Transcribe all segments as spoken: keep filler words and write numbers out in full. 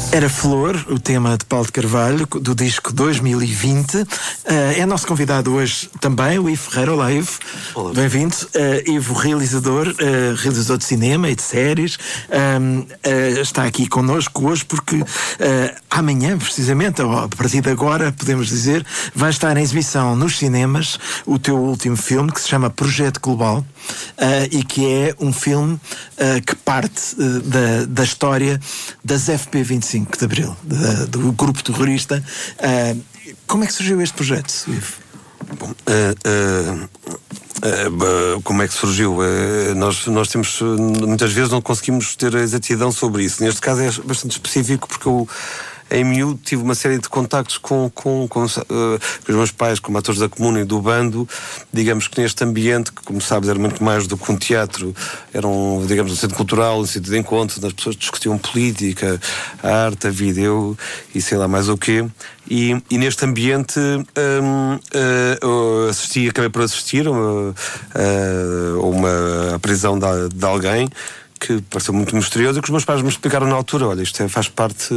Era Flor, o tema de Paulo de Carvalho, do disco dois mil e vinte. Uh, é nosso convidado hoje também, o Ivo Ferreira. Olá, Ivo. Olá. Bem-vindo. Uh, Ivo, realizador, uh, realizador de cinema e de séries. Um, uh, está aqui connosco hoje porque uh, amanhã, precisamente, ou a partir de agora, podemos dizer, vai estar em exibição nos cinemas o teu último filme, que se chama Projeto Global, uh, e que é um filme uh, que parte uh, da, da história das F P vinte e cinco de Abril, de, do grupo terrorista. Uh, como é que surgiu este projeto, Ivo? Bom, uh, uh, uh, como é que surgiu? Uh, nós, nós temos, muitas vezes não conseguimos ter a exatidão sobre isso. Neste caso é bastante específico porque eu, em miúdo, tive uma série de contactos com, com, com, uh, com os meus pais, como atores da Comuna e do Bando. Digamos que neste ambiente, que como sabes era muito mais do que um teatro, era um, digamos, um centro cultural, um sítio de encontro, onde as pessoas discutiam política, a arte, a vida, eu e sei lá mais o quê. E, e neste ambiente um, uh, assisti, acabei por assistir a uma, uh, uma a prisão de, de alguém que pareceu muito misterioso e que os meus pais me explicaram na altura: olha, isto é, faz parte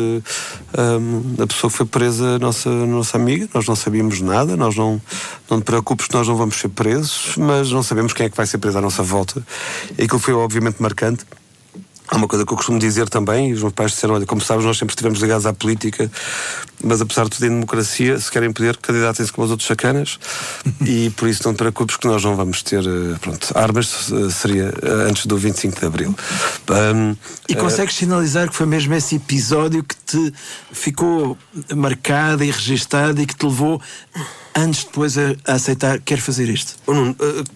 um, da pessoa que foi presa, a nossa, a nossa amiga, nós não sabíamos nada, nós não, não te preocupes, nós não vamos ser presos, mas não sabemos quem é que vai ser preso à nossa volta. E aquilo foi obviamente marcante. Há uma coisa que eu costumo dizer também, e os meus pais disseram: olha, como sabes, nós sempre estivemos ligados à política, mas apesar de tudo, em democracia, se querem poder, candidatem-se como os outros sacanas, e por isso não te preocupes que nós não vamos ter, pronto, armas, seria antes do vinte e cinco de Abril. Um, e consegues uh, sinalizar que foi mesmo esse episódio que te ficou marcado e registado e que te levou anos depois a, a aceitar, quero fazer isto? Não,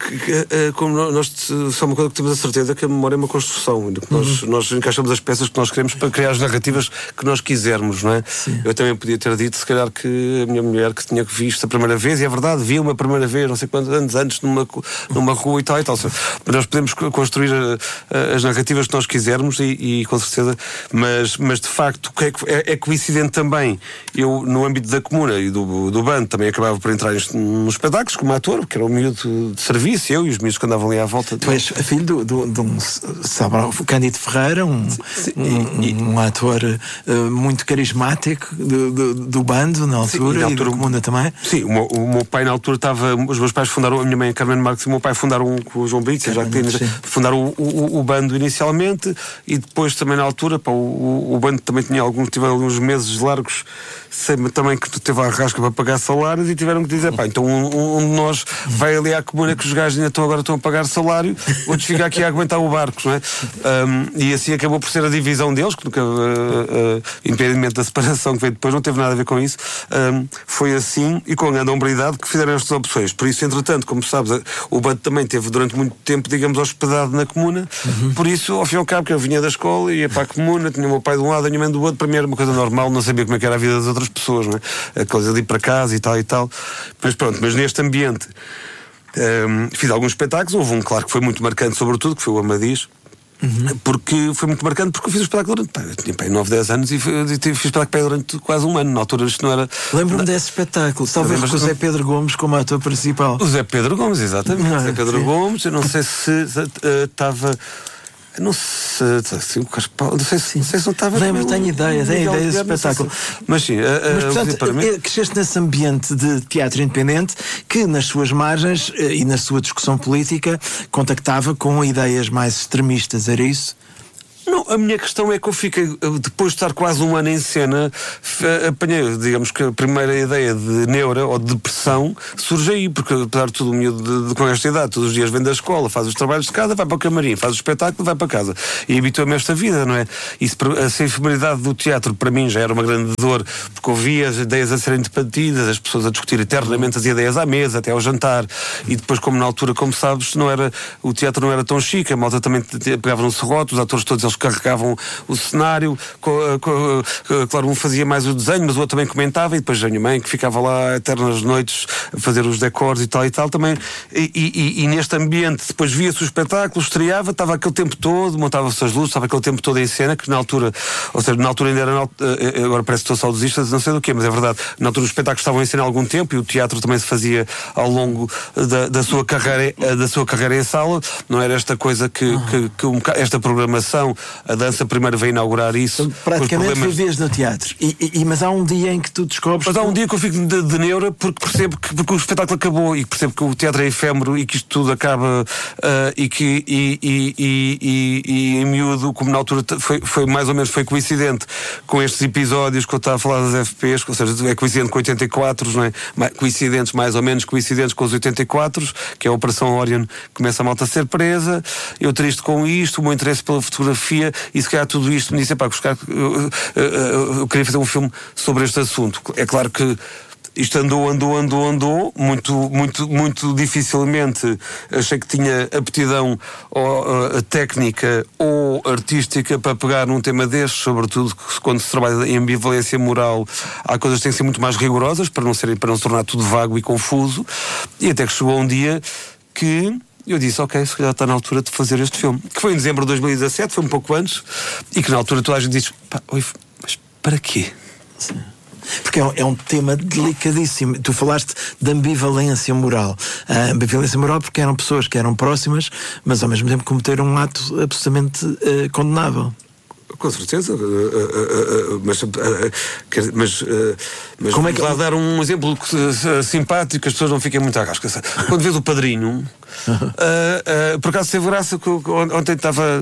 como nós, só uma coisa que temos a certeza, que a memória é uma construção, que nós, uhum. nós encaixamos as peças que nós queremos para criar as narrativas que nós quisermos, não é? Sim. Eu também podia ter dito, se calhar, que a minha mulher que tinha visto a primeira vez, e é verdade, viu uma primeira vez, não sei quantos anos antes, numa, numa rua e tal e tal. Mas nós podemos construir a, a, as narrativas que nós quisermos e, e com certeza, mas, mas de facto, é, é, é coincidente também. Eu, no âmbito da Comuna e do, do Bando, também acabava por entrar nos espetáculos como ator, porque era um miúdo de serviço, eu e os miúdos que andavam ali à volta. Tu és filho do, do, de um, sabe, o Cândido Ferreira, um, sim, um, e, um ator uh, muito carismático do, do, do Bando na altura, sim, e, na altura, e da Comuna também. Sim, o meu, o meu pai na altura estava, os meus pais fundaram, a minha mãe, a Carmen Marques, e o meu pai fundaram com o João Brito, já que fundaram o, o, o Bando inicialmente, e depois também na altura, pá, o, o Bando também tinha alguns, teve alguns meses largos, sei, também que teve a arrasca para pagar salários, e tiveram que dizer: pá, então um, um de nós vai ali à Comuna, que os gajos ainda estão, agora estão a pagar salário, outros ficam aqui a aguentar o barco, não é? Um, e assim acabou por ser a divisão deles, que nunca, uh, uh, independentemente da separação que veio depois, não teve nada a ver com isso. Um, foi assim, e com a grande hombridade, que fizeram estas opções. Por isso, entretanto, como sabes, o Bando também teve durante muito tempo, digamos, hospedado na Comuna. Uhum. Por isso, ao fim e ao cabo, que eu vinha da escola, ia para a Comuna, tinha o meu pai de um lado, a minha mãe do outro. Para mim era uma coisa normal, não sabia como é que era a vida das outras pessoas, não é? A coisa de ir para casa e tal e tal. Mas pronto, mas neste ambiente um, fiz alguns espetáculos. Houve um, claro, que foi muito marcante, sobretudo, que foi o Amadis. Uhum. Porque foi muito marcante, porque eu fiz o espetáculo durante, pá, eu tinha pá, nove, dez anos, e, fui, e fiz o espetáculo pá, durante quase um ano. Na altura isto não era. Lembro-me desse espetáculo, talvez com o Zé Pedro Gomes como ator principal. O Zé Pedro Gomes, exatamente. O Zé Pedro sim. Gomes, eu não sei se estava. Uh, Não sei, não sei se não estava. Lembro, tenho ideia, tenho ideia desse espetáculo. Mas sim, mas, portanto, para mim, cresceste nesse ambiente de teatro independente que, nas suas margens e na sua discussão política, contactava com ideias mais extremistas, era isso? Não, a minha questão é que eu fiquei, depois de estar quase um ano em cena, apanhei, digamos que a primeira ideia de neura ou de depressão surge aí, porque apesar de tudo, o miúdo de, de, com esta idade, todos os dias vem da escola, faz os trabalhos de casa, vai para o camarim, faz o espetáculo, vai para casa. E habitua-me a esta vida, não é? Isso, essa efemeridade do teatro, para mim, já era uma grande dor, porque ouvia as ideias a serem debatidas, as pessoas a discutir eternamente as ideias à mesa, até ao jantar, e depois, como na altura, como sabes, não era, o teatro não era tão chique, a malta também pegava no serrote, os atores todos eles carregavam o cenário, co, co, claro, um fazia mais o desenho, mas o outro também comentava, e depois a minha mãe que ficava lá eternas noites a fazer os decors e tal e tal também, e, e, e neste ambiente depois via-se o espetáculo, estreava, estava aquele tempo todo, montava-se as luzes, estava aquele tempo todo em cena, que na altura, ou seja, na altura ainda era, agora parece que estou saudosista, não sei do quê, mas é verdade, na altura os espetáculos estavam em cena há algum tempo, e o teatro também se fazia ao longo da, da, sua, carreira, da sua carreira em sala, não era esta coisa que, que, que um, esta programação a dança primeiro veio inaugurar isso. Então, praticamente problemas... vivias no teatro. E, e, mas há um dia em que tu descobres. Mas há um que... dia que eu fico de, de neura porque percebo que porque o espetáculo acabou e percebo que o teatro é efêmero e que isto tudo acaba uh, e que e, e, e, e, e em miúdo, como na altura foi, foi mais ou menos foi coincidente com estes episódios que eu estava a falar das F Ps, ou seja, é coincidente com oitenta e quatro, não é? Coincidentes, mais ou menos coincidentes com os oitenta e quatro, que é a Operação Orion, começa a malta a ser presa, eu triste com isto, o meu interesse pela fotografia e se calhar tudo isto me disse, pá, buscar, eu, eu, eu, eu queria fazer um filme sobre este assunto. É claro que isto andou, andou, andou, andou, muito, muito, muito dificilmente achei que tinha aptidão ou, uh, técnica ou artística para pegar num tema destes, sobretudo quando se trabalha em ambivalência moral, há coisas que têm que ser muito mais rigorosas para não, serem, para não se tornar tudo vago e confuso, e até que chegou um dia que eu disse, ok, se calhar está na altura de fazer este filme, que foi em dezembro de dois mil e dezassete, foi um pouco antes, e que na altura toda a gente disse, pá, oi, mas para quê? Sim. Porque é um, é um tema delicadíssimo. Tu falaste de ambivalência moral. A ambivalência moral porque eram pessoas que eram próximas, mas ao mesmo tempo cometeram um ato absolutamente uh, condenável. Com certeza, uh, uh, uh, uh, mas, uh, uh, mas, uh, mas como é que... lá dar um exemplo uh, simpático, que as pessoas não fiquem muito à rasca. Quando vês o Padrinho, uh, uh, por acaso teve graça que ontem estava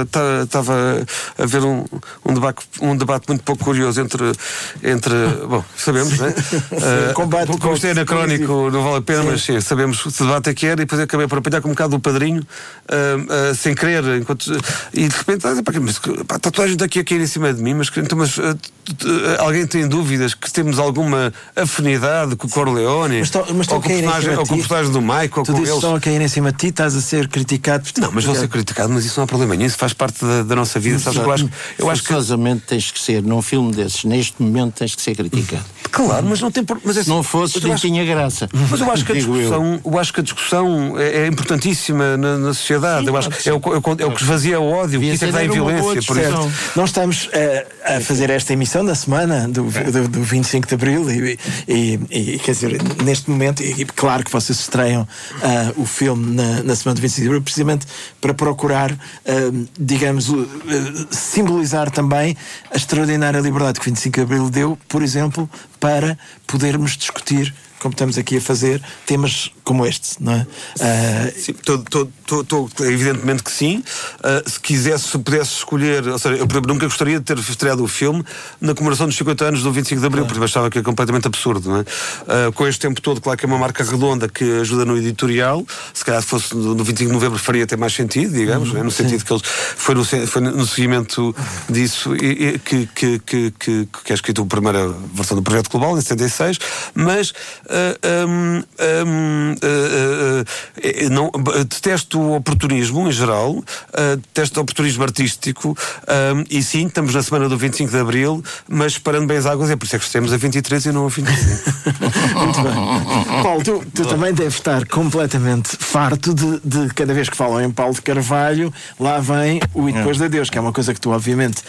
estava a ver um, um, debate, um debate muito pouco curioso entre, entre bom, sabemos, né? Uh, combate como isto é anacrónico, não vale a pena, sim. Mas sim, sabemos se debate é que era, e depois acabei por apanhar com um bocado do Padrinho, uh, uh, sem querer, enquanto, e de repente, ah, pá, mas, pá, está toda a gente aqui a cair em cima de mim, mas, então, mas uh, alguém tem dúvidas que temos alguma afinidade com o Corleone, mas tô, mas ou, com personagem, ou com o personagem do Michael, ou tu com eles? Estão a cair em cima de ti, estás a ser criticado. Não, mas vou ser criticado, mas isso não há problema nenhum, isso faz parte da, da nossa vida. Sabes, eu acho, eu acho que forçosamente tens que ser, num filme desses, neste momento tens que ser criticado. Claro, mas não tem por... mas é, se não fosse, nem tinha graça. Mas eu acho que a discussão, eu. Eu acho que a discussão é, é importantíssima na, na sociedade. Sim, eu acho que é o, é o que esvazia o ódio, que isso é que dá em violência. Por isso. Nós estamos uh, a fazer esta emissão da semana do, do, do vinte e cinco de Abril e, e, e quer dizer, neste momento, e, e claro que vocês estreiam uh, o filme na, na semana do vinte e cinco de Abril, precisamente para procurar, uh, digamos, uh, simbolizar também a extraordinária liberdade que vinte e cinco de Abril deu, por exemplo, para podermos discutir, como estamos aqui a fazer, temas como este, não é? Uh... Sim, tô, tô, tô, tô, evidentemente que sim. Uh, se quisesse, se pudesse escolher, ou seja, eu nunca gostaria de ter estreado o filme na comemoração dos cinquenta anos do vinte e cinco de Abril, porque achava que é completamente absurdo, não é? Uh, com este tempo todo, claro que é uma marca redonda que ajuda no editorial, se calhar se fosse no, no vinte e cinco de Novembro faria até mais sentido, digamos, uhum, é? No sentido sim. Que eles foi no, foi no seguimento disso e, e, que, que, que, que, que é escrito a primeira versão do Projeto Global, em setenta e seis, mas uh, um, um, Uh, uh, uh, não, uh, detesto o oportunismo em geral, uh, detesto o oportunismo artístico, uh, e sim, estamos na semana do vinte e cinco de Abril, mas parando bem as águas, é por isso é que estamos a vinte e três e não a vinte e cinco. Muito bem. Paulo, tu, tu também deves estar completamente farto de, de cada vez que falam em Paulo de Carvalho, lá vem o E Depois de Adeus, que é uma coisa que tu obviamente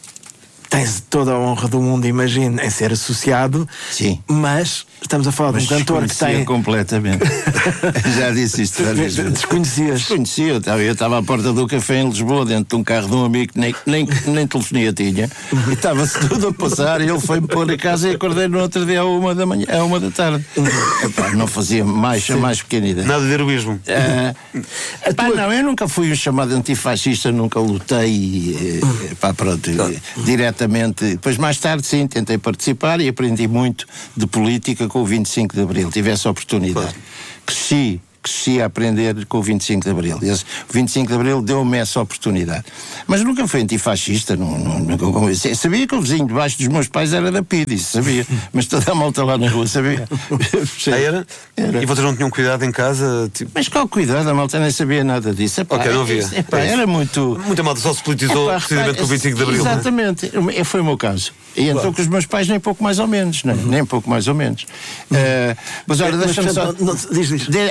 tens toda a honra do mundo, imagino, em ser associado. Sim. Mas estamos a falar mas de um cantor que tem... completamente. Já disse isto várias vezes. Desconhecias? Desconhecia. Eu estava à porta do café em Lisboa, dentro de um carro de um amigo que nem, nem, nem telefonia tinha, e estava-se tudo a passar, e ele foi-me pôr a casa e acordei no outro dia à uma da manhã, à uma da tarde. Epá, não fazia mais, a mais pequena ideia. Nada de heroísmo. Uh, epá, tua... Não, eu nunca fui um chamado antifascista, nunca lutei, epá, pronto, diretamente. Depois, mais tarde, sim, tentei participar e aprendi muito de política com o vinte e cinco de Abril. Tive essa oportunidade. Claro. Cresci, cresci a aprender com o vinte e cinco de Abril. E esse, o vinte e cinco de Abril deu-me essa oportunidade. Mas nunca fui antifascista. Não, não, não, sabia que o vizinho debaixo dos meus pais era da P I D, isso sabia. Mas toda a malta lá na rua sabia. Ah, era? Era? E vocês não tinham cuidado em casa? Tipo... Mas qual cuidado? A malta nem sabia nada disso. Epá, ok, não havia. Epá, é era muito... Muita malta só se politizou epá, precisamente com o vinte e cinco de Abril. Exatamente. Não é? Foi o meu caso. E claro. Então com os meus pais nem pouco mais ou menos, não é? Uhum. Nem pouco mais ou menos. Uhum. Uh, mas olha, deixa-me só... Não, diz, diz. De, epá, deixa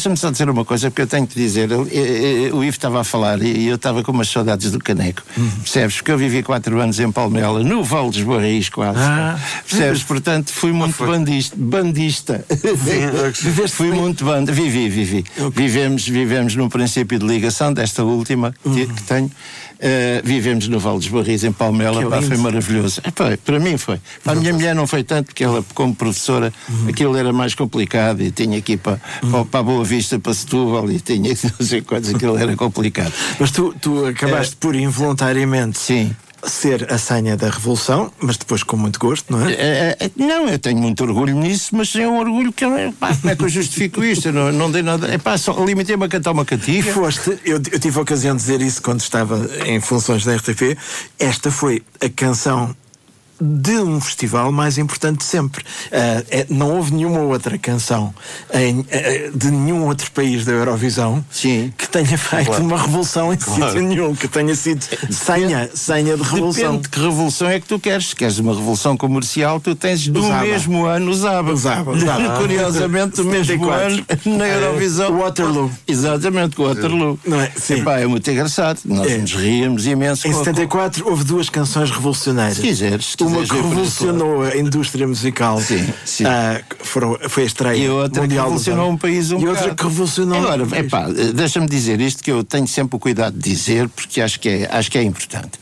deixa-me só dizer uma coisa, porque eu tenho que dizer, eu, eu, eu, o Ivo estava a falar e eu estava com umas saudades do Caneco, uhum. percebes? Porque eu vivi quatro anos em Palmela, no Vale dos Barris quase, ah. percebes? Portanto, fui muito bandista, bandista. Viveste fui muito banda, vivi, vivi. Okay. Vivemos, vivemos num princípio de ligação desta última que, uhum. que tenho. Uh, vivemos no Vale dos Barris, em Palmela, pá, foi maravilhoso. É, pá, para mim foi. Para a minha mulher não foi tanto, porque ela, como professora, uhum. aquilo era mais complicado e tinha que ir para, uhum. para, para a Boa Vista, para Setúbal, e tinha que não sei quantos, aquilo era complicado. Mas tu, tu acabaste uh, por involuntariamente. Sim. Ser a senha da Revolução, mas depois com muito gosto, não é? É, é não, eu tenho muito orgulho nisso, mas é um orgulho que eu, pá, como é que eu justifico isto? Eu não, não dei nada, é pá, só limitei-me a cantar uma cantiga. E foste, eu, eu tive a ocasião de dizer isso quando estava em funções da R T P, esta foi a canção de um festival mais importante de sempre. Uh, é, não houve nenhuma outra canção em, uh, de nenhum outro país da Eurovisão Sim. que tenha feito claro. uma revolução em claro. sítio nenhum, que tenha sido senha, senha de revolução. Depende de que revolução é que tu queres. Se queres uma revolução comercial, tu tens do usava. mesmo ano usava. Usava, usava. Curiosamente, do mesmo ano na Eurovisão. Uh, Waterloo. Exatamente, Waterloo. Não é? Sim. Epá, é muito engraçado. Nós é. nos ríamos imenso. Em setenta e quatro houve duas canções revolucionárias. Se quiseres. Uma que revolucionou a indústria musical, sim, sim. Uh, foram, foi a estreia e outra mundial que revolucionou um país um e outra bocado. que revolucionou agora, um epá, deixa-me dizer isto, que eu tenho sempre o cuidado de dizer, porque acho que é, acho que é importante.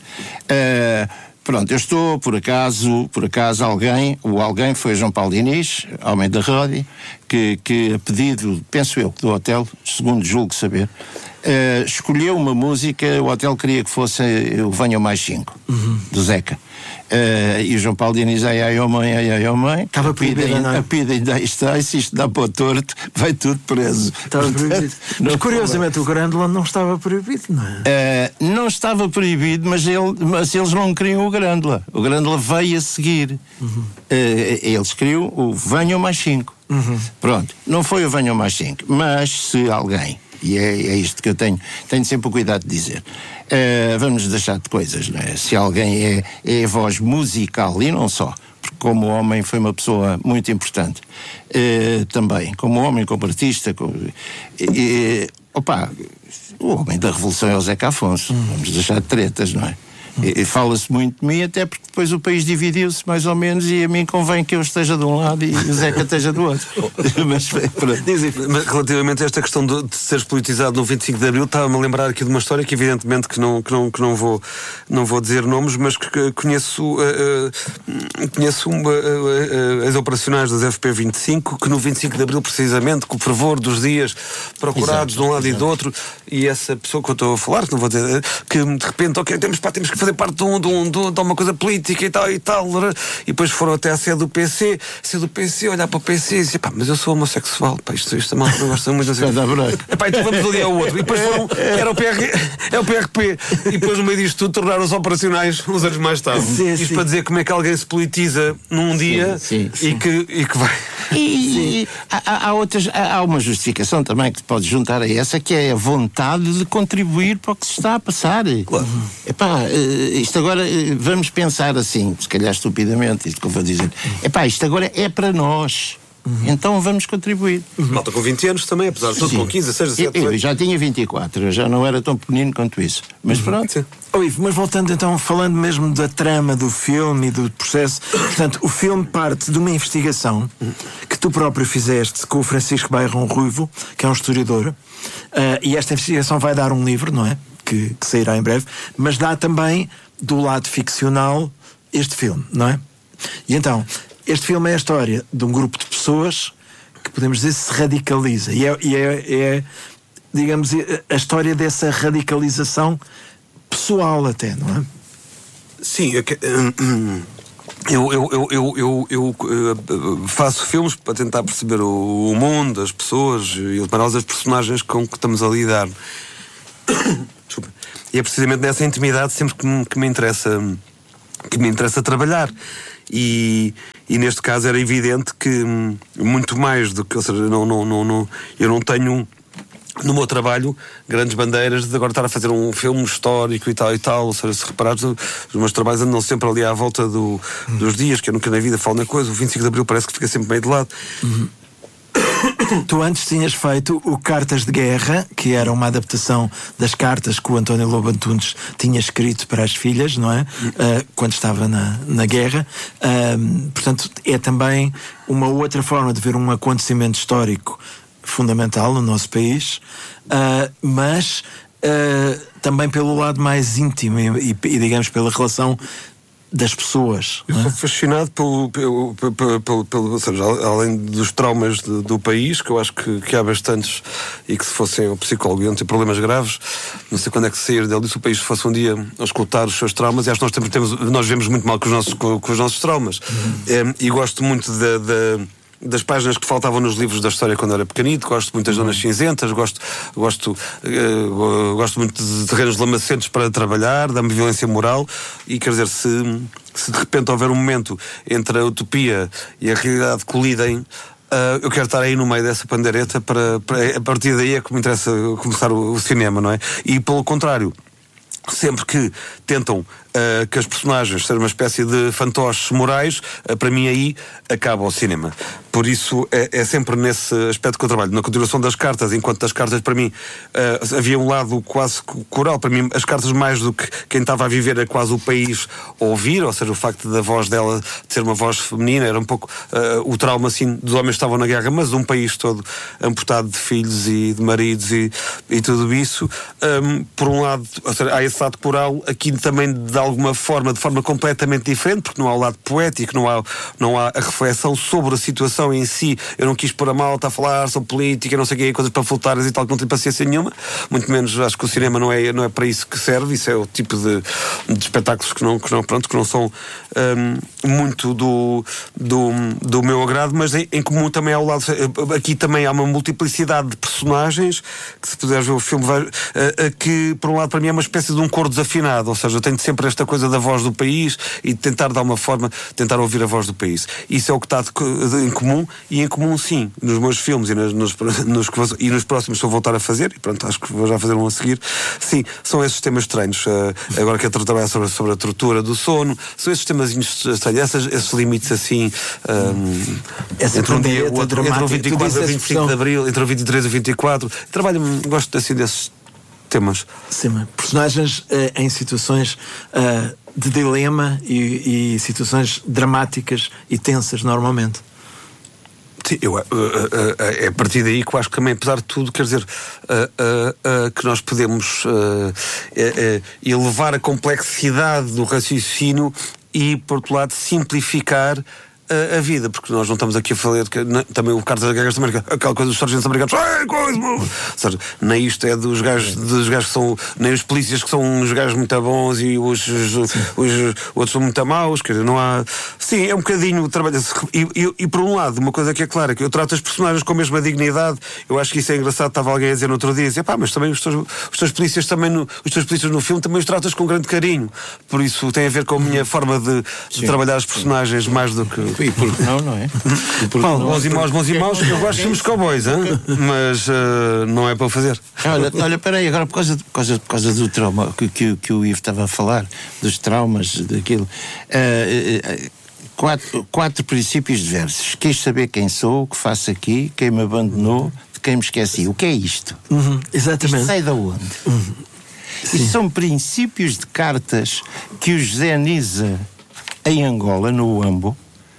Uh, pronto, eu estou, por acaso, por acaso alguém, o alguém foi João Paulo Diniz, homem da rádio, que, que a pedido, penso eu, do hotel, segundo julgo saber, uh, escolheu uma música, o hotel queria que fosse o Venham Mais Cinco, uhum. do Zeca. Uh, e o João Paulo Diniz, ai ai oh mãe, ai ai oh mãe, estava a pida ainda, a pida ainda está, e se isto dá para o torto, vai tudo preso. Estava proibido. Mas curiosamente o Grândola não estava proibido, não é? Uh, não estava proibido, mas, ele, mas eles não queriam o Grândola. O Grândola veio a seguir. Uhum. Uh, eles queriam o Venham Mais Cinco. Uhum. Pronto, não foi o Venham Mais Cinco, mas se alguém, e é, é isto que eu tenho, tenho sempre o cuidado de dizer, uh, vamos deixar de coisas, não é? Se alguém é, é a voz musical, e não só, porque como homem foi uma pessoa muito importante, uh, também, como homem, como artista, como, uh, opa, o homem da Revolução é o Zeca Afonso, uhum. vamos deixar de tretas, não é? E fala-se muito de mim, até porque depois o país dividiu-se mais ou menos, e a mim convém que eu esteja de um lado e o Zeca esteja do outro. mas, mas relativamente a esta questão de, de seres politizado no vinte e cinco de Abril, estava-me a lembrar aqui de uma história que evidentemente que não, que não, que não, vou, não vou dizer nomes, mas que, que conheço, uh, uh, conheço uh, uh, as operacionais das F P vinte e cinco, que no vinte e cinco de Abril, precisamente, com o fervor dos dias procurados exato, de um lado exato. e do outro, e essa pessoa que eu estou a falar, que não vou dizer, que de repente, ok, temos, pá, temos que fazer parte de, um, de, um, de uma coisa política e tal e tal, e depois foram até à sede do P C, a sede do P C, olhar para o P C e dizer, pá, mas eu sou homossexual, pá, isto, isto mal, não gosto muito assim. Epá, então vamos ali ao outro. E depois foram, era o P R, é o P R P, e depois no meio disto tudo tornaram-se operacionais uns anos mais tarde. Sim, isto sim. para dizer como é que alguém se politiza num dia sim, sim, e, sim. Que, e que vai. E, e há, há, outras, há uma justificação também que te pode juntar a essa, que é a vontade de contribuir para o que se está a passar. Claro. Epá, isto agora, vamos pensar assim, se calhar estupidamente, isto que eu vou dizer. Epá, isto agora é para nós. Uhum. Então vamos contribuir. Uhum. Malta com vinte anos também, apesar de tudo, sim. com quinze, dezasseis, dezessete. Eu, eu já tinha vinte e quatro, eu já não era tão pequenino quanto isso. Mas uhum. pronto. Oh, Ivo, mas voltando então, falando mesmo da trama do filme e do processo, portanto, o filme parte de uma investigação que tu próprio fizeste com o Francisco Bairrão Ruivo, que é um historiador, uh, e esta investigação vai dar um livro, não é? Que, que sairá em breve, mas dá também do lado ficcional este filme, não é? E então, este filme é a história de um grupo de pessoas que podemos dizer se radicaliza, e é, e é, é digamos, a história dessa radicalização pessoal até, não é? Sim, eu, eu, eu, eu, eu, eu, eu faço filmes para tentar perceber o, o mundo, as pessoas e as personagens com que estamos a lidar. Desculpa. E é precisamente nessa intimidade sempre que me, que me interessa que me interessa trabalhar. E, e neste caso era evidente que muito mais do que, ou seja, não, não, não, não, eu não tenho no meu trabalho grandes bandeiras de agora estar a fazer um filme histórico e tal e tal, ou seja, se reparares, os meus trabalhos andam sempre ali à volta do, dos dias, que eu nunca na vida falo na coisa, o vinte e cinco de Abril parece que fica sempre meio de lado. Uhum. tu antes tinhas feito o Cartas de Guerra, que era uma adaptação das cartas que o António Lobo Antunes tinha escrito para as filhas, não é? Uh, quando estava na, na guerra. Uh, portanto, é também uma outra forma de ver um acontecimento histórico fundamental no nosso país, uh, mas uh, também pelo lado mais íntimo e, e, e digamos pela relação das pessoas. Eu sou fascinado pelo, pelo, pelo, pelo, pelo ou seja, além dos traumas de, do país, que eu acho que, que há bastantes, e que se fossem o psicólogo iam ter problemas graves, não sei quando é que sair dele, se o país fosse um dia a escutar os seus traumas, e acho que nós, temos, temos, nós vivemos muito mal com os nossos, com, com os nossos traumas. Uhum. É, e gosto muito da... das páginas que faltavam nos livros da história quando eu era pequenito, gosto muito das zonas cinzentas, gosto, gosto, uh, gosto muito de terrenos lamacentos para trabalhar, da violência moral, e quer dizer, se, se de repente houver um momento entre a utopia e a realidade colidem, uh, eu quero estar aí no meio dessa pandeireta para, para a partir daí é que me interessa começar o, o cinema, não é? E pelo contrário, sempre que tentam uh, que as personagens sejam uma espécie de fantoches morais, uh, para mim aí acaba o cinema. Por isso é, é sempre nesse aspecto que eu trabalho. Na continuação das cartas, enquanto as cartas para mim uh, havia um lado quase coral, para mim as cartas mais do que quem estava a viver é quase o país a ouvir, ou seja, o facto da voz dela de ser uma voz feminina era um pouco uh, o trauma assim dos homens que estavam na guerra, mas um país todo amputado de filhos e de maridos e, e tudo isso. Um, por um lado, ou seja, há esse lado coral, aqui também de alguma forma, de forma completamente diferente, porque não há o lado poético, não há, não há a reflexão sobre a situação em si. Eu não quis pôr a malta a falar sobre política, não sei o que, coisas panfletárias e tal, que não tenho paciência nenhuma, muito menos acho que o cinema não é, não é para isso que serve, isso é o tipo de, de espetáculos que não, que não, pronto, que não são um, muito do, do, do meu agrado, mas em, em comum também há o lado, aqui também há uma multiplicidade de personagens, que se puderes ver o filme, vai, uh, uh, que por um lado para mim é uma espécie de um coro desafinado, ou seja, eu tenho sempre esta coisa da voz do país e de tentar de alguma forma, tentar ouvir a voz do país. Isso é o que está de, de, em comum, e em comum sim, nos meus filmes e nos, nos, nos, e nos próximos que vou voltar a fazer, e pronto, acho que vou já fazer um a seguir, sim, são esses temas estranhos. Uh, agora que eu trabalho sobre, sobre a tortura do sono, são esses temas estranhos, esses, esses limites assim, um, Essa entre um dia e outro, entre o vinte e quatro e o vinte e cinco de Abril, entre o vinte e três e o vinte e quatro, trabalho, gosto assim desses temas. Sim, personagens uh, em situações uh, de dilema e, e situações dramáticas e tensas normalmente. Sim, eu, uh, uh, uh, é a partir daí que eu acho que também, apesar de tudo, quer dizer, uh, uh, uh, que nós podemos uh, uh, uh, elevar a complexidade do raciocínio e, por outro lado, simplificar a, a vida, porque nós não estamos aqui a falar que, não, também o Cartas da Guerra Americanas, aquela coisa dos sargentos americanos, ai, coisa, ou seja, nem isto é dos gajos, dos gajos que são, nem os polícias que são uns gajos muito bons e os, os, os outros são muito maus, quer dizer, não há. Sim, é um bocadinho trabalho. E, e, e por um lado, uma coisa que é clara, que eu trato as personagens com a mesma dignidade, eu acho que isso é engraçado. Estava alguém a dizer no outro dia, dizia, pá, mas também os teus, os teus polícias também no, os teus polícias no filme também os tratas com grande carinho. Por isso tem a ver com a minha forma de, de trabalhar as personagens mais do que. E porque não, não é? Paulo, bons e maus, bons e maus, eu gosto de filmes cowboys, hein? Mas uh, não é para fazer. Olha, olha, peraí, agora por causa, por causa, por causa do trauma que, que, que o Ivo estava a falar, dos traumas, daquilo. Uh, uh, quatro, quatro princípios de versos. Quis saber quem sou, o que faço aqui, quem me abandonou, de quem me esqueci. O que é isto? Uhum, exatamente. Isto sai de onde? Uhum. Isto são princípios de cartas que o José Nisa, em Angola, no Uambo,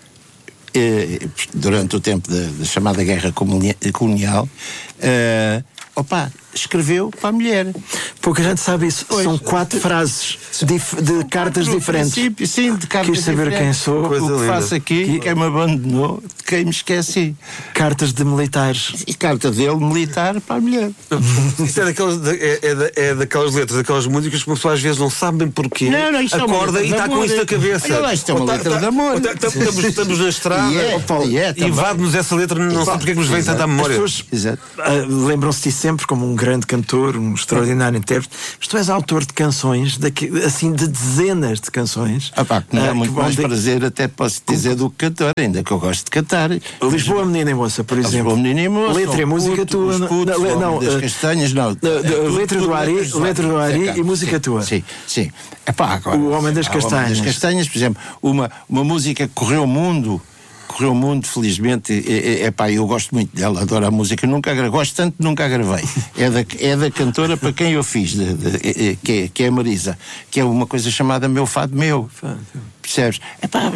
durante o tempo da, da chamada Guerra Colonial, uh, opa, escreveu para a mulher. Pouca gente sabe isso. Pois, são quatro frases dif de cartas diferentes. Sim, de cartas Quis saber quem sou, o que linda. Faço aqui, que... quem me abandonou, de quem me esqueci. Cartas de militares. E carta dele, militar, para a mulher. Isso é daquelas, é, é, é daquelas letras, daquelas músicas que as pessoas às vezes não sabem porquê. Não, não, isto acorda é e está com isso na cabeça. Olha, isto é uma letra de amor. Estamos, estamos na estrada yeah, oh, yeah, e invade-nos essa letra, não sei porque é que nos vem tanta memória. As pessoas uh, lembram-se de sempre como um grande cantor, um extraordinário intérprete, mas tu és autor de canções, daqui, assim, de dezenas de canções. Ah pá, que me dá uh, muito mais de... prazer, até posso dizer, do que cantor, ainda que eu gosto de cantar. Lisboa, Menina e Moça, por exemplo. Lisboa, Menina e Moça. Letra e música tua. Os putos, não, não, das uh, castanhas, não. Uh, uh, letra do Ari, letra do Ari e música tua. Sim, sim. Epá, agora, o Homem das Castanhas. O Homem das Castanhas, por exemplo, uma, uma música que correu o mundo, percorreu o mundo, felizmente. É, é, é pá, eu gosto muito dela, adoro a música, nunca gosto tanto, nunca a gravei. É da, é da cantora para quem eu fiz, de, de, de, que, é, que é a Marisa, que é uma coisa chamada Meu Fado Meu. Percebes? É pá,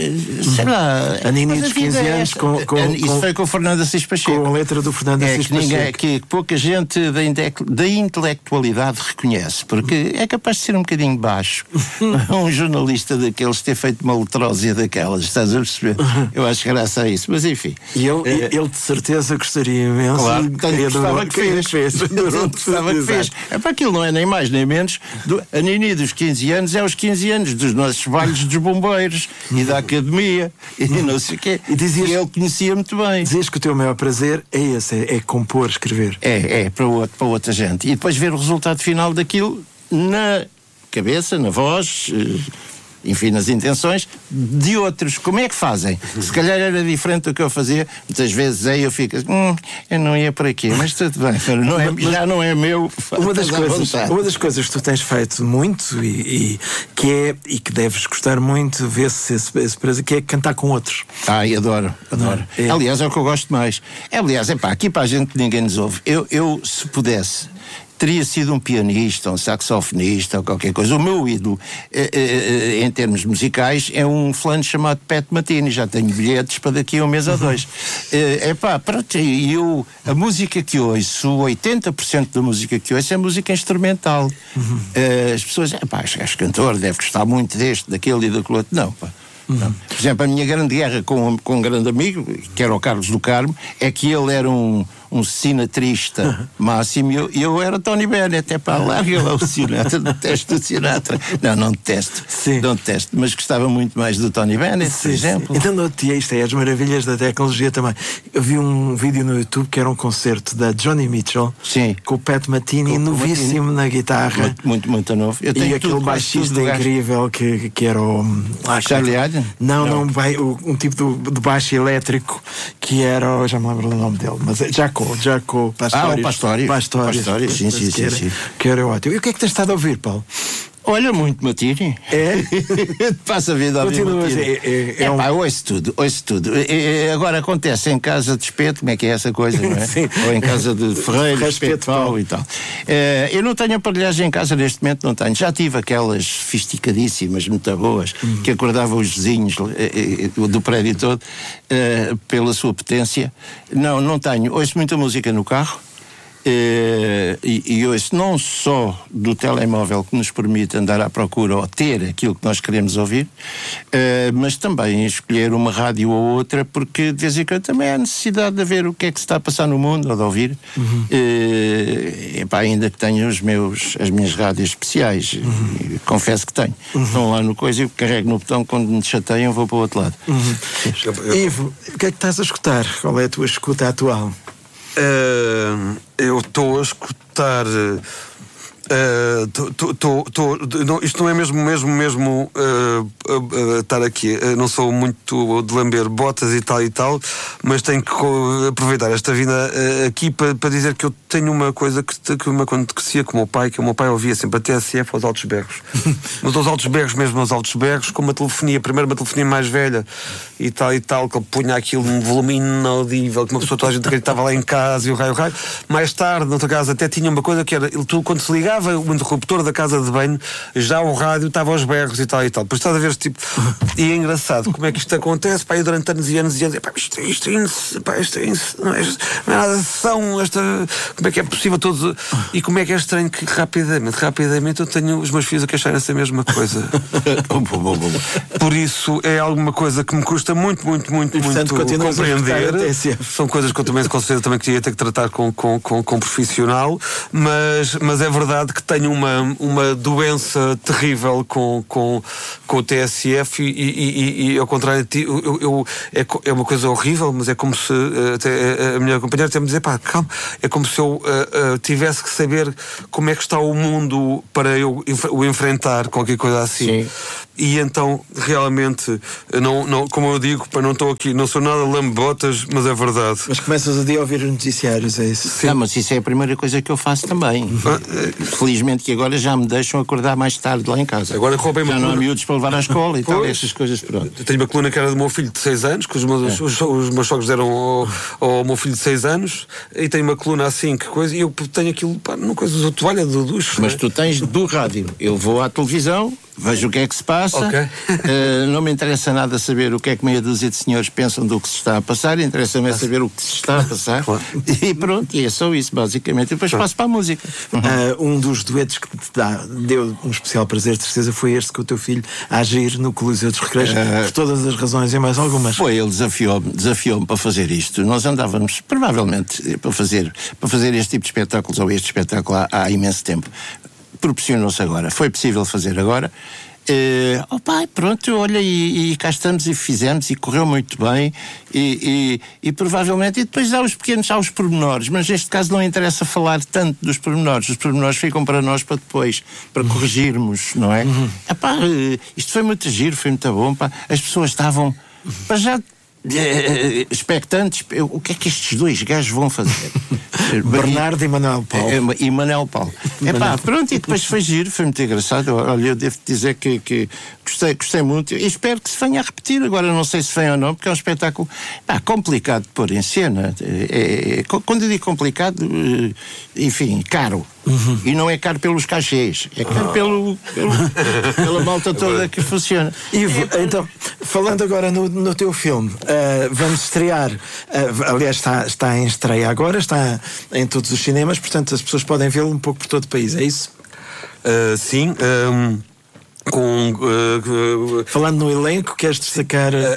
sei lá. A Nini dos quinze anos, com, com, isso com, foi com o Fernando Assis Pacheco. Com a letra do Fernando Assis é, que ninguém, Pacheco. Que pouca gente da, da intelectualidade reconhece, porque é capaz de ser um bocadinho baixo. Um jornalista daqueles ter feito uma letrósia daquelas, estás a perceber? Eu acho graça a isso, mas enfim. E ele, é, ele de certeza gostaria imenso. Claro, tanto gostava que fez. fez. Gostava que fez. É para aquilo, não é nem mais nem menos. Do, a Nini dos quinze anos é os quinze anos dos nossos bailes dos bombeiros e da academia e não sei o quê. E, dizias, e ele conhecia muito bem. Dizias que o teu maior prazer é esse, é, é compor, escrever. É, é, para, outro, para outra gente. E depois ver o resultado final daquilo na cabeça, na voz, enfim, nas intenções de outros. Como é que fazem? Se calhar era diferente do que eu fazia. Muitas vezes aí eu fico, hum, eu não ia por aqui, mas tudo bem, não é, já não é meu. Uma das, coisas, uma das coisas que tu tens feito muito e, e que é, e que deves gostar muito, vê-se esse, esse prazer, que é cantar com outros. Ai, adoro, adoro. É. Aliás, é o que eu gosto mais. É, aliás, é pá, aqui para a gente que ninguém nos ouve, eu, eu se pudesse, teria sido um pianista, um saxofonista ou qualquer coisa. O meu ídolo, eh, eh, em termos musicais, é um fulano chamado Pat Matini. Já tenho bilhetes para daqui a um mês ou dois. É uh, pá, pronto, e eu, a música que ouço, oitenta por cento da música que ouço é música instrumental. Uhum. Uh, as pessoas, é pá, és cantor, deve gostar muito deste, daquele e daquele outro. Não, pá. Não. Por exemplo, a minha grande guerra com, com um grande amigo, que era o Carlos do Carmo, é que ele era um, um sinatrista máximo e eu, eu era Tony Bennett. É para larga lá o Sinatra, detesto o Sinatra. Não, não detesto, sim. não detesto, mas gostava muito mais do Tony Bennett, sim, por exemplo. Sim. Então, não-te, isto é as maravilhas da tecnologia também. Eu vi um vídeo no YouTube que era um concerto da Johnny Mitchell, sim. com o Pat Matini, com novíssimo Matini. Na guitarra. Muito, muito, muito novo. Eu tenho e aquele baixista incrível que, que era o... Ah, Charlie Adden? Não, não, não vai, um tipo de, de baixo elétrico que era, já me lembro do nome dele, mas é Jaco, Jaco Pastorius. Ah, o Pastorius. Pastorius, Pastorius. Sim, sim, que era, sim, sim. Que era ótimo. E o que é que tens estado a ouvir, Paulo? Olha, muito Matini. É? Passa a vida a ouvir Matini. É, é, é, é um... pá, ouço tudo, ouço tudo. É, é, agora acontece em casa de espeto, como é que é essa coisa, não é? Sim. Ou em casa de ferreiro, espeto, pau e tal. É, eu não tenho aparelhagem em casa neste momento, não tenho. Já tive aquelas sofisticadíssimas, muito boas, hum. que acordavam os vizinhos é, é, do prédio todo é, pela sua potência. Não, não tenho. Ouço muita música no carro. Uh, e, e ouço não só do telemóvel que nos permite andar à procura ou ter aquilo que nós queremos ouvir, uh, mas também escolher uma rádio ou outra, porque de vez em quando também há necessidade de ver o que é que se está a passar no mundo ou de ouvir. Uhum. Uh, epá, ainda que tenho os meus, as minhas rádios especiais, uhum. confesso que tenho. Uhum. Estão lá no coisa e eu carrego no botão, quando me chateiam vou para o outro lado. Uhum. Ivo, o que é que estás a escutar? Qual é a tua escuta atual? Uh, eu estou a escutar. Uh, Uh, tô, tô, tô, não, isto não é mesmo, mesmo, mesmo uh, uh, uh, estar aqui. Uh, não sou muito de lamber botas e tal e tal, mas tenho que aproveitar esta vinda uh, aqui para, para dizer que eu tenho uma coisa que, que uma, quando crescia com o meu pai, que o meu pai ouvia sempre a T S F aos altos berros. Mas aos altos berros, mesmo aos altos berros, com uma telefonia, primeiro uma telefonia mais velha e tal e tal, que ele punha aquilo num volume inaudível, que uma pessoa, toda a gente acreditava lá em casa e o raio, o raio. Mais tarde, noutra casa, até tinha uma coisa que era, ele, tudo, quando se ligava o interruptor da casa de banho, já o rádio estava aos berros e tal e tal. Depois estás a ver este tipo. E é engraçado como é que isto acontece, pá, eu durante anos e anos e anos, pá, isto, isto, isto, pá, isto, isto não, é, não é nada de ação, esta, como é que é possível todos. E como é que é estranho que rapidamente, rapidamente eu tenho os meus filhos a queixarem essa mesma coisa. Por isso é alguma coisa que me custa muito, muito, muito, e, portanto, muito compreender. São coisas que eu também com certeza também queria ter que tratar com, com, com, com um profissional, mas, mas é verdade que tenho uma, uma doença terrível com, com, com o T S F e, e, e, e ao contrário de ti, eu, eu, é, é uma coisa horrível, mas é como se até, a minha companheira até me dizer, pá, calma, é como se eu uh, uh, tivesse que saber como é que está o mundo para eu o enfrentar, qualquer coisa assim. Sim. e então realmente, não, não, como eu digo, para não estou aqui, não sou nada lambotas, mas é verdade. Mas começas a dia a ouvir os noticiários, é isso? Sim. Não, mas isso é a primeira coisa que eu faço também. Ah, é... Felizmente que agora já me deixam acordar mais tarde lá em casa. Agora roubei uma já não há miúdos para levar à escola e tal, essas coisas, pronto. Eu tenho uma coluna que era do meu filho de seis anos, que os meus, é. os, os meus sogros deram ao, ao meu filho de seis anos, e tenho uma coluna assim, que coisa, e eu tenho aquilo, pá, não coisa do toalha do ducho. Mas né? Tu tens do rádio. Eu vou à televisão, vejo o que é que se passa, okay. uh, não me interessa nada saber o que é que meia dúzia de senhores pensam do que se está a passar, interessa-me é saber o que se está a passar, claro. E pronto, e é só isso, basicamente. E depois passo para a música. Uhum. Uh, um dos duetos que te dá, deu um especial prazer, de certeza, foi este com o teu filho a agir no Coliseu dos Recreios, uh, por todas as razões e mais algumas. Foi, ele desafiou-me, desafiou-me para fazer isto. Nós andávamos, provavelmente, para fazer, para fazer este tipo de espetáculos, ou este espetáculo há, há imenso tempo. Proporcionou-se agora, foi possível fazer agora. Uh, oh pai, pronto, olha, e, e cá estamos e fizemos e correu muito bem e, e, e provavelmente, e depois há os pequenos, há os pormenores, mas neste caso não interessa falar tanto dos pormenores, os pormenores ficam para nós para depois, para corrigirmos, não é? Uhum. Epá, uh, isto foi muito giro, foi muito bom, pá. As pessoas estavam, para já, Uh, expectantes, o que é que estes dois gajos vão fazer? Bernardo e Manuel Paulo. E Manuel Paulo. É pá, pronto, e depois foi giro, foi muito engraçado. Olha, eu devo dizer que, que gostei, gostei muito e espero que se venha a repetir. Agora não sei se vem ou não, porque é um espetáculo pá, complicado de pôr em cena. É, é, quando eu digo complicado, enfim, caro. Uhum. E não é caro pelos cachês, é caro oh. pelo, pelo, pela malta toda que funciona. Ivo, é, então, falando agora no, no teu filme, uh, vamos estrear, uh, aliás, está, está em estreia agora, está em todos os cinemas, portanto as pessoas podem vê-lo um pouco por todo o país, é isso? Uh, sim. Um... Com, uh, uh, falando no elenco, queres destacar? Uh,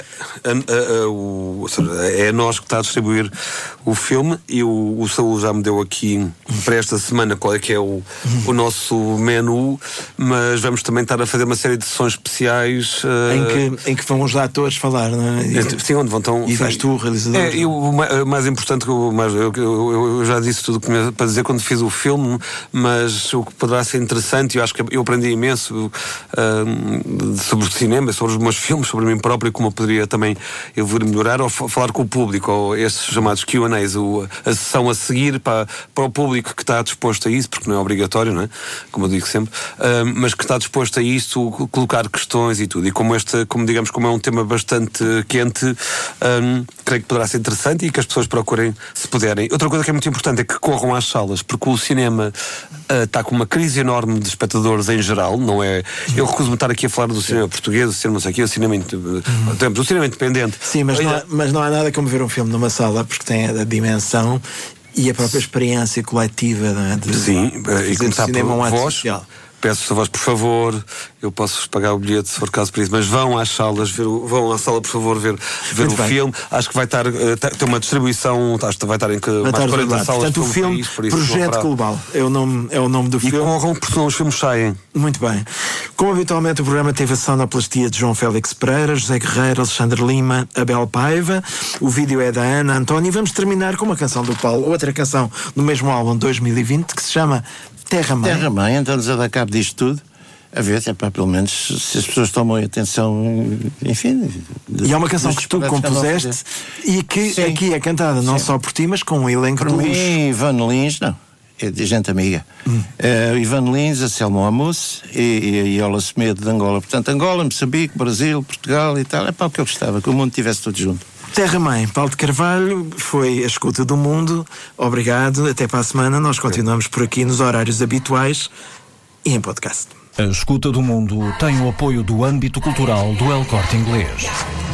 uh, uh, uh, uh, é nós que está a distribuir o filme e o, o Saúl já me deu aqui para esta semana qual é que é o, o nosso menu, mas vamos também estar a fazer uma série de sessões especiais uh, em, que, em que vão os atores falar, não é? E, sim, onde vão tão, e vais tu, o realizador. É, e o mais, mais importante, o mais, eu, eu, eu já disse tudo para dizer quando fiz o filme, mas o que poderá ser interessante, eu acho que eu aprendi imenso Uh, sobre o cinema, sobre os meus filmes, sobre mim próprio, como eu poderia também evoluir, melhorar, ou f- falar com o público, ou esses chamados Q and A's, o, a sessão a seguir para, para o público que está disposto a isso, porque não é obrigatório, não é? Como eu digo sempre, uh, mas que está disposto a isso, colocar questões e tudo. E como este, como digamos, como é um tema bastante quente, um, creio que poderá ser interessante e que as pessoas procurem, se puderem. Outra coisa que é muito importante é que corram às salas, porque o cinema uh, está com uma crise enorme de espectadores em geral, não é? Eu recuso-me estar aqui a falar do cinema português, do cinema, não sei o quê, o cinema, temos o cinema independente. Sim, mas não, há, mas não há nada como ver um filme numa sala, porque tem a dimensão e a própria experiência coletiva, não é? De, sim, de e começar por um vós. Social. Peço-vos a vós, por favor, eu posso pagar o bilhete se for caso para isso, mas vão às salas, ver o, vão à sala, por favor, ver, ver o bem. filme. Acho que vai estar, uh, ter uma distribuição, acho que vai estar em que, mais de quarenta salas. Portanto, o filme país, Projeto Global é o nome, é o nome do e filme. E corram, porque senão os filmes saem. Muito bem. Como habitualmente, o programa teve a sonoplastia de João Félix Pereira, José Guerreiro, Alexandre Lima, Abel Paiva. O vídeo é da Ana António. E vamos terminar com uma canção do Paulo, outra canção do mesmo álbum dois mil e vinte, que se chama Terra Mãe. Terra Mãe, então-nos a dar cabo disto tudo. A ver, é para pelo menos se as pessoas tomam atenção, enfim. De, e é uma canção que tu compuseste e que Sim. aqui é cantada não Sim. só por ti, mas com um elenco de luxo. Ivan Lins, não, é de gente amiga. Hum. Uh, Ivan Lins, a Selma Amus e, e Ola Semedo de Angola. Portanto, Angola, Moçambique, Brasil, Portugal e tal. É para o que eu gostava, que o mundo estivesse todo junto. Terra Mãe, Paulo de Carvalho, foi a escuta do mundo. Obrigado, até para a semana. Nós continuamos por aqui nos horários habituais e em podcast. A Escuta do Mundo tem o apoio do âmbito cultural do El Corte Inglês.